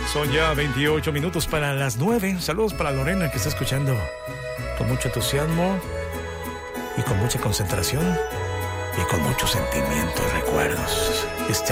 Son ya 28 minutos para las 9. Saludos para Lorena, que está escuchando con mucho entusiasmo y con mucha concentración y con muchos sentimientos y recuerdos.